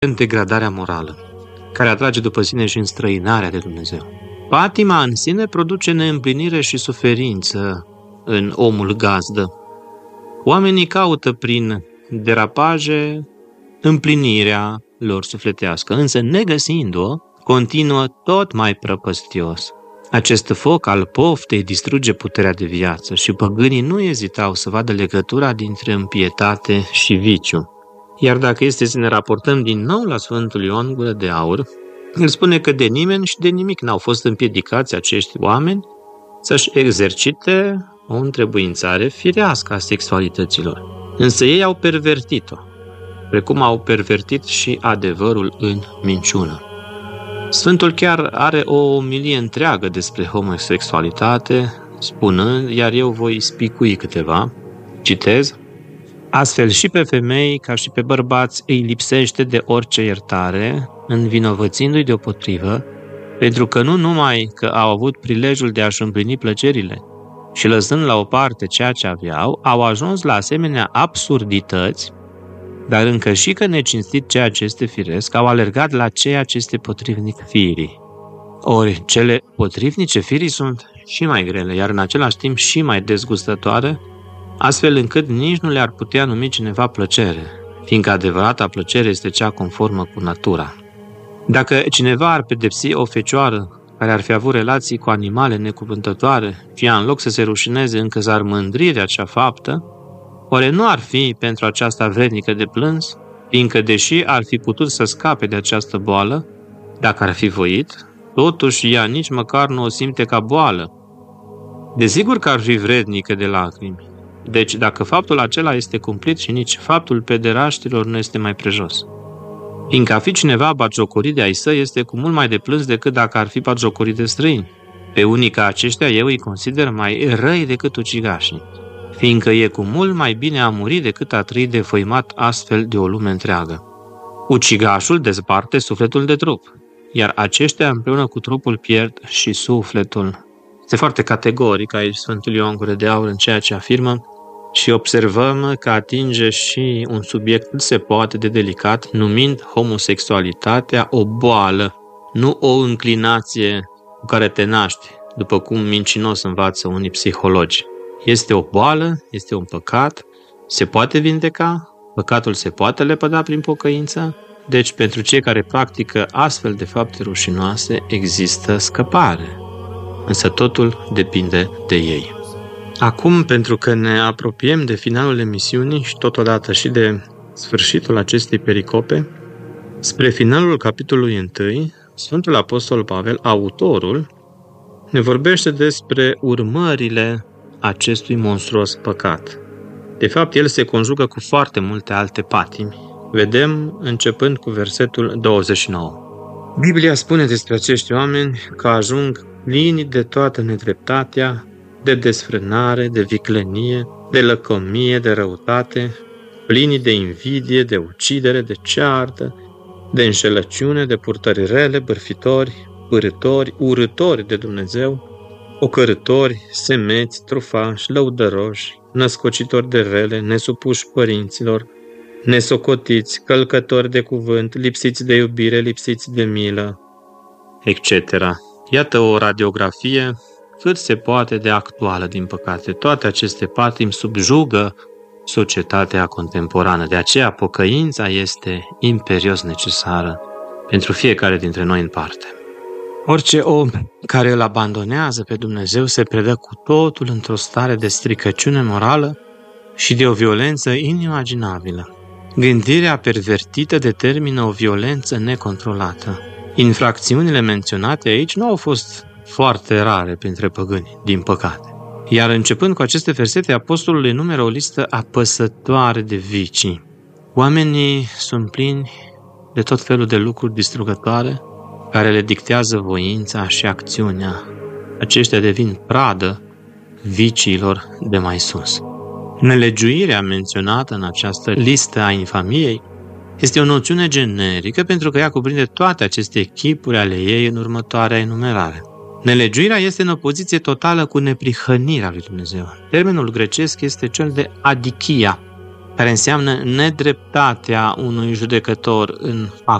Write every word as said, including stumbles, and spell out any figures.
în degradarea morală, care atrage după sine și înstrăinarea de Dumnezeu. Patima în sine produce neîmplinire și suferință în omul gazdă. Oamenii caută prin derapaje împlinirea lor sufletească, însă negăsind-o, continuă tot mai prăpăstios. Acest foc al poftei distruge puterea de viață și păgânii nu ezitau să vadă legătura dintre impietate și viciu. Iar dacă este să ne raportăm din nou la Sfântul Ioan Gură de Aur, el spune că de nimeni și de nimic n-au fost împiedicați acești oameni să-și exercite o întrebuințare firească a sexualităților. Însă ei au pervertit-o, precum au pervertit și adevărul în minciună. Sfântul chiar are o omilie întreagă despre homosexualitate, spunând, iar eu voi spicui câteva, citez: astfel și pe femei, ca și pe bărbați, îi lipsește de orice iertare, învinovățindu-i deopotrivă, pentru că nu numai că au avut prilejul de a-și împlini plăcerile și lăsând la o parte ceea ce aveau, au ajuns la asemenea absurdități, dar încă și că necinstit ceea ce este firesc, au alergat la ceea ce este potrivnic firii. Ori cele potrivnice firii sunt și mai grele, iar în același timp și mai dezgustătoare, astfel încât nici nu le-ar putea numi cineva plăcere, fiindcă adevărata plăcere este cea conformă cu natura. Dacă cineva ar pedepsi o fecioară care ar fi avut relații cu animale necuvântătoare, fie în loc să se rușineze, încă s-ar mândri de acea faptă, oare nu ar fi pentru aceasta vrednică de plâns, fiindcă deși ar fi putut să scape de această boală, dacă ar fi voit, totuși ea nici măcar nu o simte ca boală. Desigur că ar fi vrednică de lacrimi. Deci, dacă faptul acela este cumplit și nici faptul pederaștilor nu este mai prejos. Fiindcă a fi cineva batjocorit de ai săi este cu mult mai de plâns decât dacă ar fi batjocorit de străini. Pe unii ca aceștia eu îi consider mai răi decât ucigașii, fiindcă e cu mult mai bine a muri decât a trăi defăimat astfel de o lume întreagă. Ucigașul desparte sufletul de trup, iar aceștia împreună cu trupul pierd și sufletul. Este foarte categoric aici Sfântul Ioan Gură de Aur în ceea ce afirmă și observăm că atinge și un subiect cât se poate de delicat, numind homosexualitatea o boală, nu o înclinație cu care te naști, după cum mincinos învață unii psihologi. Este o boală, este un păcat, se poate vindeca, păcatul se poate lepăda prin pocăință, deci pentru cei care practică astfel de fapte rușinoase există scăpare. Însă totul depinde de ei. Acum, pentru că ne apropiem de finalul emisiunii și totodată și de sfârșitul acestei pericope, spre finalul capitolului unu, Sfântul Apostol Pavel, autorul, ne vorbește despre urmările acestui monstruos păcat. De fapt, el se conjugă cu foarte multe alte patimi. Vedem începând cu versetul douăzeci și nouă. Biblia spune despre acești oameni că ajung plini de toată nedreptatea, de desfrânare, de viclenie, de lăcomie, de răutate, plini de invidie, de ucidere, de ceartă, de înșelăciune, de purtări rele, bârfitori, pârâtori, urâtori de Dumnezeu, ocărâtori, semeți, trufași, lăudăroși, născocitori de rele, nesupuși părinților, nesocotiți, călcători de cuvânt, lipsiți de iubire, lipsiți de milă, et cetera. Iată o radiografie cât se poate de actuală, din păcate. Toate aceste patimi subjugă societatea contemporană. De aceea pocăința este imperios necesară pentru fiecare dintre noi în parte. Orice om care îl abandonează pe Dumnezeu se predă cu totul într-o stare de stricăciune morală și de o violență inimaginabilă. Gândirea pervertită determină o violență necontrolată. Infracțiunile menționate aici nu au fost foarte rare printre păgâni, din păcate. Iar începând cu aceste versete, apostolul enumeră o listă apăsătoare de vicii. Oamenii sunt plini de tot felul de lucruri distrugătoare care le dictează voința și acțiunea. Aceștia devin pradă viciilor de mai sus. Nelegiuirea menționată în această listă a infamiei este o noțiune generică pentru că ea cuprinde toate aceste chipuri ale ei în următoarea enumerare. Nelegiuirea este în opoziție totală cu neprihănirea lui Dumnezeu. Termenul grecesc este cel de adichia, care înseamnă nedreptatea unui judecător în